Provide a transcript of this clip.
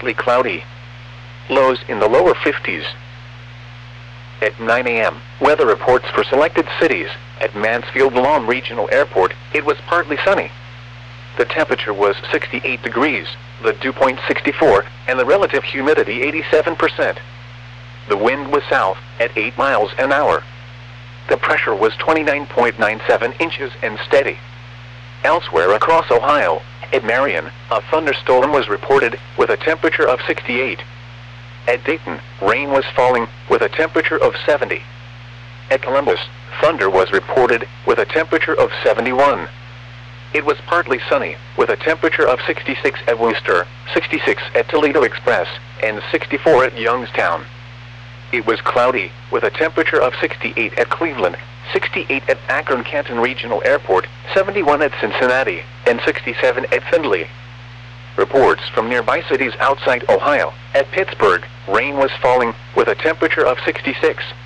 partly cloudy. Lows in the lower 50s. At 9 a.m., weather reports for selected cities. At Mansfield Lawn Regional Airport, it was partly sunny. The temperature was 68 degrees, the dew point 64, and the relative humidity 87%. The wind was south, at 8 miles an hour. The pressure was 29.97 inches and steady. Elsewhere across Ohio, at Marion, a thunderstorm was reported, with a temperature of 68. At Dayton, rain was falling, with a temperature of 70. At Columbus, thunder was reported, with a temperature of 71. It was partly sunny, with a temperature of 66 at Worcester, 66 at Toledo Express, and 64 at Youngstown. It was cloudy, with a temperature of 68 at Cleveland, 68 at Akron-Canton Regional Airport, 71 at Cincinnati, and 67 at Findlay. Reports from nearby cities outside Ohio. At Pittsburgh, rain was falling, with a temperature of 66.